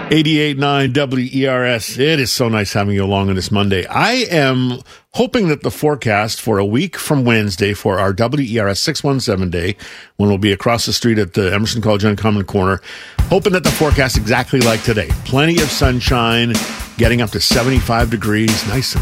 88.9 WERS. It is so nice having you along on this Monday. I am hoping that the forecast for a week from Wednesday for our WERS 617 day, when we'll be across the street at the Emerson College Uncommon Corner, hoping that the forecast exactly like today. Plenty of sunshine, getting up to 75 degrees, nice and